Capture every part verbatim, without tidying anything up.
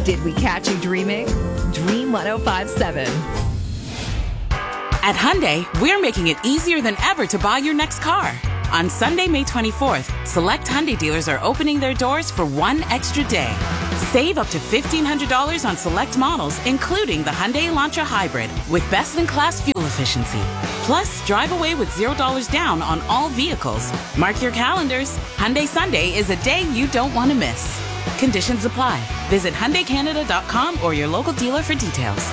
Did we catch you dreaming? Dream one oh five point seven. At Hyundai, we're making it easier than ever to buy your next car. On Sunday, May twenty-fourth, select Hyundai dealers are opening their doors for one extra day. Save up to fifteen hundred dollars on select models, including the Hyundai Elantra Hybrid, with best-in-class fuel efficiency. Plus, drive away with zero dollars down on all vehicles. Mark your calendars. Hyundai Sunday is a day you don't want to miss. Conditions apply. Visit Hyundai Canada dot com or your local dealer for details.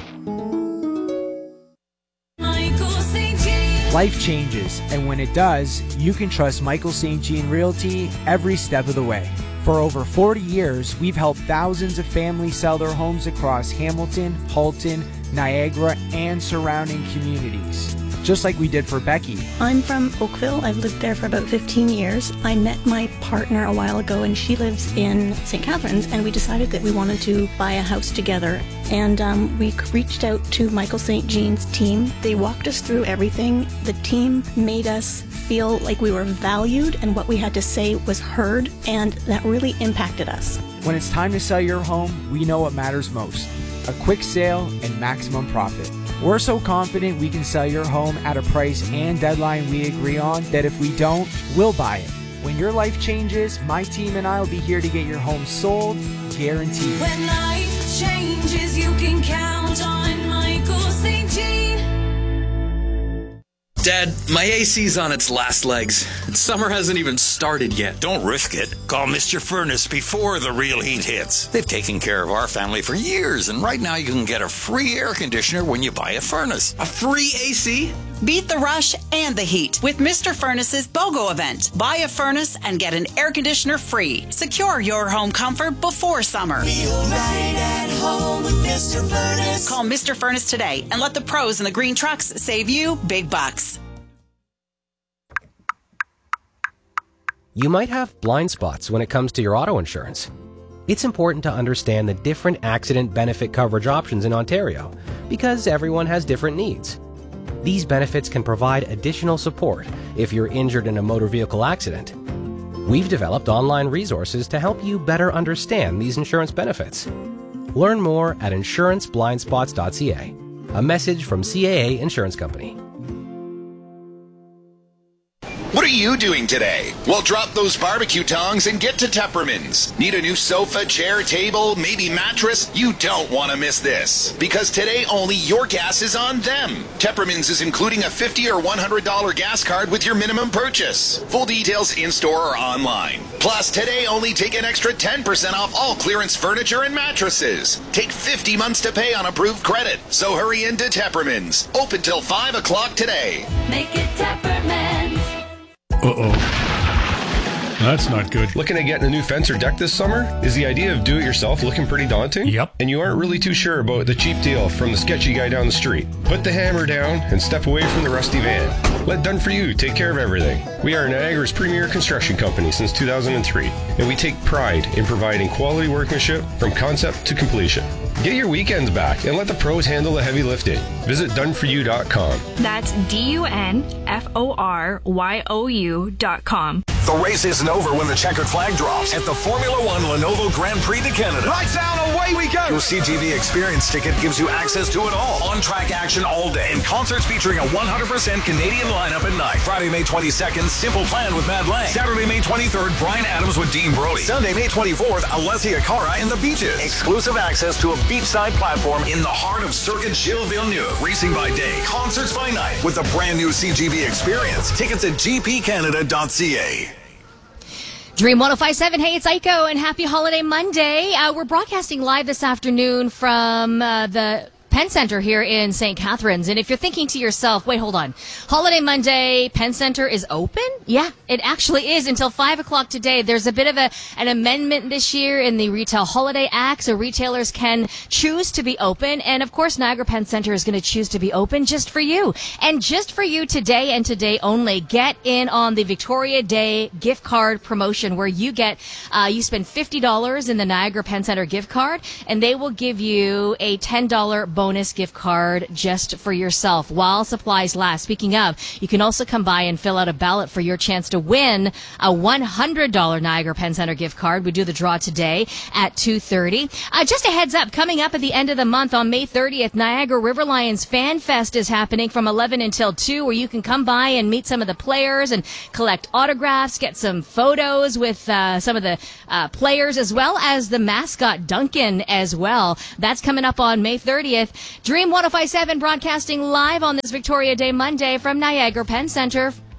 Life changes, and when it does, you can trust Michael Saint Jean Realty every step of the way. For over forty years, we've helped thousands of families sell their homes across Hamilton, Halton, Niagara, and surrounding communities. Just like we did for Becky. I'm from Oakville. I've lived there for about fifteen years. I met my partner a while ago, and she lives in Saint Catharines, and we decided that we wanted to buy a house together. And um, we reached out to Michael Saint Jean's team. They walked us through everything. The team made us feel like we were valued and what we had to say was heard, and that really impacted us. When it's time to sell your home, we know what matters most: a quick sale and maximum profit. We're so confident we can sell your home at a price and deadline we agree on that if we don't, we'll buy it. When your life changes, my team and I will be here to get your home sold, guaranteed. When life changes, you can count on Michael Saint Jean. Dad, my A C's on its last legs. Summer hasn't even started yet. Don't risk it. Call Mister Furnace before the real heat hits. They've taken care of our family for years, and right now you can get a free air conditioner when you buy a furnace. A free A C? Beat the rush and the heat with Mister Furnace's BOGO event. Buy a furnace and get an air conditioner free. Secure your home comfort before summer. Feel right at home with Mister Furnace. Call Mister Furnace today and let the pros in the green trucks save you big bucks. You might have blind spots when it comes to your auto insurance. It's important to understand the different accident benefit coverage options in Ontario because everyone has different needs. These benefits can provide additional support if you're injured in a motor vehicle accident. We've developed online resources to help you better understand these insurance benefits. Learn more at insurance blind spots dot c a. A message from C A A Insurance Company. What are you doing today? Well, drop those barbecue tongs and get to Tepperman's. Need a new sofa, chair, table, maybe mattress? You don't want to miss this. Because today only your gas is on them. Tepperman's is including a fifty dollars or one hundred dollars gas card with your minimum purchase. Full details in-store or online. Plus, today only take an extra ten percent off all clearance furniture and mattresses. Take fifty months to pay on approved credit. So hurry into Tepperman's. Open till five o'clock today. Make it Tepperman's. Uh-oh. That's not good. Looking at getting a new fence or deck this summer? Is the idea of do-it-yourself looking pretty daunting? Yep. And you aren't really too sure about the cheap deal from the sketchy guy down the street? Put the hammer down and step away from the rusty van. Let Done For You take care of everything. We are Niagara's premier construction company since two thousand three, and we take pride in providing quality workmanship from concept to completion. Get your weekends back and let the pros handle the heavy lifting. Visit done for you dot com. That's D U N F O R Y O U dot com. The race isn't over when the checkered flag drops at the Formula One Lenovo Grand Prix de Canada. Lights out, away we go! Your C G V Experience ticket gives you access to it all. On-track action all day and concerts featuring a one hundred percent Canadian lineup at night. Friday, May twenty-second, Simple Plan with Mad Lang. Saturday, May twenty-third, Bryan Adams with Dean Brody. Sunday, May twenty-fourth, Alessia Cara in the Beaches. Exclusive access to a beachside platform in the heart of Circuit Gilles Villeneuve. Racing by day, concerts by night with the brand new C G V Experience. Tickets at g p canada dot c a. Dream one oh five point seven. Hey, it's Aiko, and happy holiday Monday. Uh, we're broadcasting live this afternoon from uh, the Penn Center here in Saint Catharines. And if you're thinking to yourself, wait, hold on. Holiday Monday, Penn Center is open? Yeah, it actually is until five o'clock today. There's a bit of a an amendment this year in the Retail Holiday Act, so retailers can choose to be open. And, of course, Niagara Penn Center is going to choose to be open just for you. And just for you today and today only, get in on the Victoria Day gift card promotion where you get, uh, you spend fifty dollars in the Niagara Penn Center gift card, and they will give you a ten dollars bonus bonus gift card just for yourself while supplies last. Speaking of, you can also come by and fill out a ballot for your chance to win a one hundred dollars Niagara Penn Center gift card. We do the draw today at two thirty. Uh, just a heads up, coming up at the end of the month on May thirtieth, Niagara River Lions Fan Fest is happening from eleven until two, where you can come by and meet some of the players and collect autographs, get some photos with uh, some of the uh, players, as well as the mascot Duncan as well. That's coming up on May thirtieth. Dream one oh five point seven broadcasting live on this Victoria Day Monday from Niagara Penn Center.